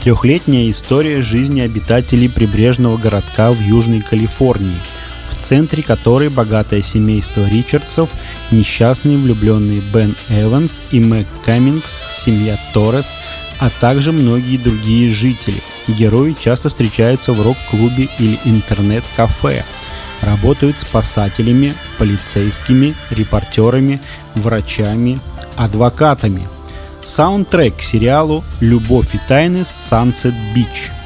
Трехлетняя история жизни обитателей прибрежного городка в Южной Калифорнии, в центре которой богатое семейство Ричардсов, несчастные влюбленные Бен Эванс и Мэг Каммингс, семья Торрес, а также многие другие жители. Герои часто встречаются в рок-клубе или интернет-кафе, работают спасателями, полицейскими, репортерами, врачами, адвокатами. Саундтрек к сериалу «Любовь и тайны Sunset Beach».